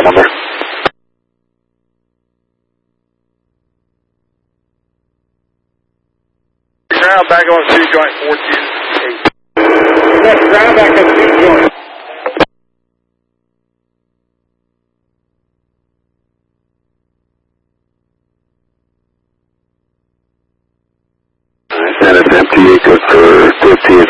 number. Ground back on C joint 14. Left ground back on C joint. Alright, and it's empty, good for 15